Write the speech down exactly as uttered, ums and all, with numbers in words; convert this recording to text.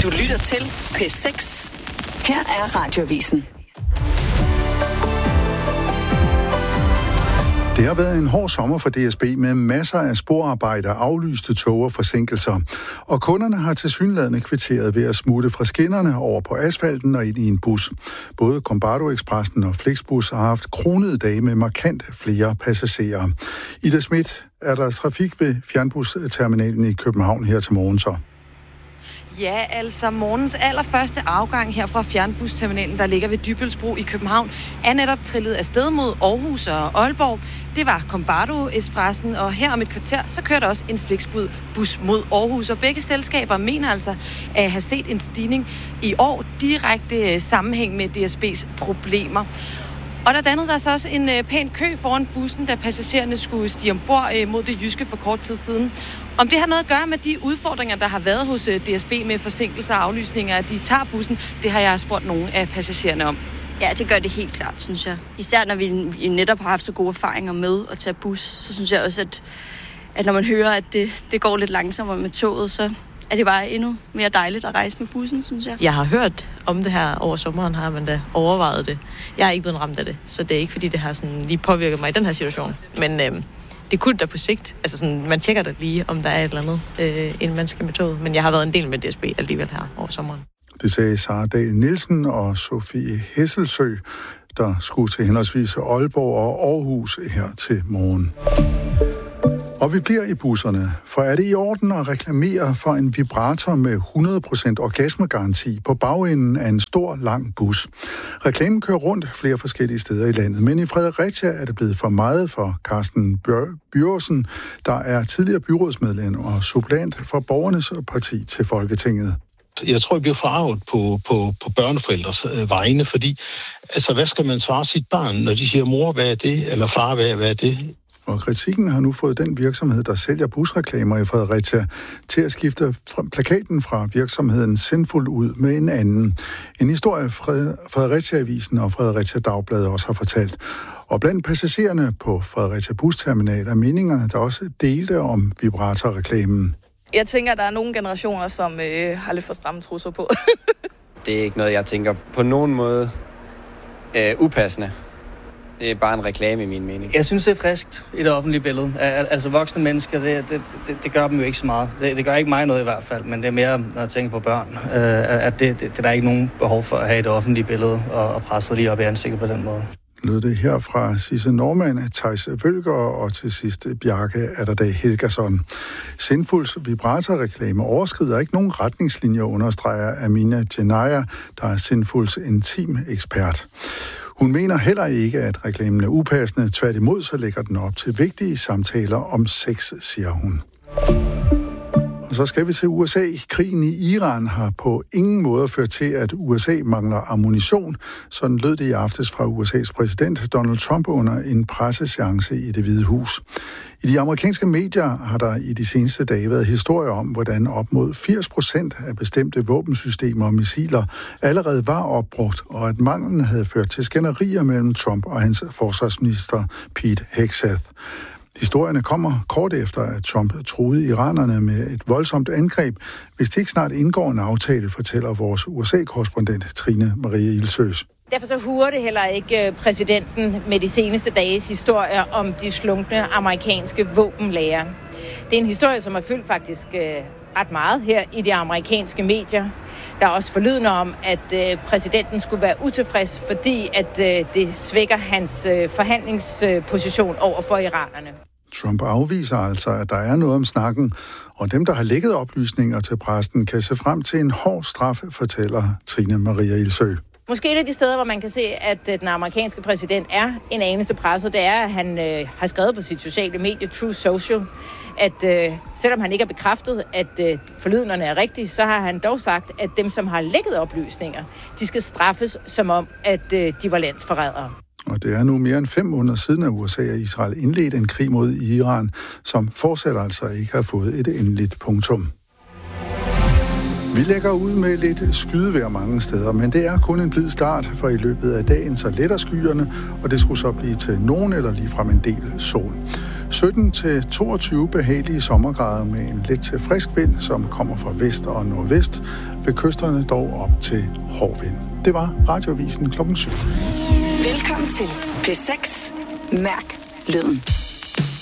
Du lytter til P seks. Her er Radioavisen. Det har været en hård sommer for D S B med masser af sporarbejder, aflyste tog og forsinkelser. Og kunderne har tilsyneladende kvitteret ved at smutte fra skinnerne over på asfalten og ind i en bus. Både Combardo Expressen og Flixbus har haft kronede dage med markant flere passagerer. Ida Schmidt, er der trafik ved fjernbusterminalen i København her til morgen så? Ja, altså morgens allerførste afgang her fra fjernbusterminalen, der ligger ved Dybbølsbro i København, er netop trillet afsted mod Aarhus og Aalborg. Det var Combardo Expressen, og her om et kvarter, så kører der også en Flixbus mod Aarhus. Og begge selskaber mener altså at have set en stigning i år direkte sammenhæng med D S B's problemer. Og der dannede der så også en øh, pæn kø foran bussen, da passagererne skulle stige ombord øh, mod det jyske for kort tid siden. Om det har noget at gøre med de udfordringer, der har været hos øh, D S B med forsinkelser og aflysninger, at de tager bussen, det har jeg spurgt nogle af passagererne om. Ja, det gør det helt klart, synes jeg. Især når vi, vi netop har haft så gode erfaringer med at tage bus, så synes jeg også, at, at når man hører, at det, det går lidt langsommere med toget, så er det bare endnu mere dejligt at rejse med bussen, synes jeg. Jeg har hørt om det her over sommeren, har man da overvejet det. Jeg er ikke blevet ramt af det, så det er ikke fordi, det har sådan lige påvirket mig i den her situation. Men øh, det kunne da på sigt. Altså sådan, man tjekker da lige, om der er et eller andet, øh, inden man skal med toget. Men jeg har været en del med D S B alligevel her over sommeren. Det sagde Sara Dahl Nielsen og Sofie Hesselsø, der skulle til henholdsvis Aalborg og Aarhus her til morgen. Og vi bliver i busserne, for er det i orden at reklamere for en vibrator med hundrede procent orgasmegaranti på bagenden af en stor, lang bus? Reklamen kører rundt flere forskellige steder i landet, men i Fredericia er det blevet for meget for Carsten Bjørsen, der er tidligere byrådsmedlem og suppleant for Borgernes Parti til Folketinget. Jeg tror, jeg bliver forarvet på, på, på børneforældres øh, vegne, fordi altså, hvad skal man svare sit barn, når de siger, mor, hvad er det? Eller far, hvad, hvad er det? Og kritikken har nu fået den virksomhed, der sælger busreklamer i Fredericia, til at skifte plakaten fra virksomheden Sinful ud med en anden. En historie Fredericia-avisen og Fredericia Dagblad også har fortalt. Og blandt passagererne på Fredericia Busterminal er meningerne, der også delte om vibratorreklamen. Jeg tænker, at der er nogle generationer, som øh, har lidt for stramme trusser på. Det er ikke noget, jeg tænker på nogen måde øh, upassende. Det er bare en reklame i min mening. Jeg synes, det er friskt i det offentlige billede. Al- altså voksne mennesker, det, det, det, det gør dem jo ikke så meget. Det, det gør ikke mig noget i hvert fald, men det er mere, når jeg tænker på børn, øh, at det, det, det der er ikke nogen behov for at have i det offentlige billede og, og presse lige op i ansigtet på den måde. Lød det her fra Sisse Norman, Theis Vølger og til sidst Bjarke Atterdag Helgason. Sinfuls vibratorreklame overskrider ikke nogen retningslinjer, understreger Amina Janaya, der er Sinfuls intim-ekspert. Hun mener heller ikke, at reklamen er upassende. Tværtimod så lægger den op til vigtige samtaler om sex, siger hun. Og så skal vi til U S A. Krigen i Iran har på ingen måde ført til, at U S A mangler ammunition. Sådan lød det i aftes fra U S A's præsident Donald Trump under en presseseance i Det Hvide Hus. I de amerikanske medier har der i de seneste dage været historier om, hvordan op mod firs procent af bestemte våbensystemer og missiler allerede var opbrugt, og at manglen havde ført til skænderier mellem Trump og hans forsvarsminister Pete Hegseth. Historierne kommer kort efter, at Trump truede iranerne med et voldsomt angreb, hvis det ikke snart indgår en aftale, fortæller vores U S A-korrespondent Trine Marie Ildsøs. Derfor så huer det heller ikke præsidenten med de seneste dages historier om de slunkne amerikanske våbenlager. Det er en historie, som har fyldt faktisk ret meget her i de amerikanske medier. Der er også forlydende om, at præsidenten skulle være utilfreds, fordi at det svækker hans forhandlingsposition over for iranerne. Trump afviser altså, at der er noget om snakken, og dem, der har lækket oplysninger til præsten, kan se frem til en hård straf, fortæller Trine Maria Ildsø. Måske et af de steder, hvor man kan se, at den amerikanske præsident er en anelse presset, det er, at han øh, har skrevet på sit sociale medie, True Social, at øh, selvom han ikke har bekræftet, at øh, forlydenderne er rigtige, så har han dog sagt, at dem, som har lækket oplysninger, de skal straffes som om, at øh, de var landsforrædere. Og det er nu mere end fem måneder siden, at U S A og Israel indledte en krig mod Iran, som fortsat altså ikke har fået et endeligt punktum. Vi lægger ud med lidt skydevejr mange steder, men det er kun en blid start, for i løbet af dagen så letter skyerne, og det skulle så blive til nogen eller ligefrem en del sol. sytten til toogtyve behagelige sommergrader med en lidt til frisk vind, som kommer fra vest og nordvest, ved kysterne dog op til hård vind. Det var Radioavisen klokken syv. Velkommen til P seks. Mærk lyden.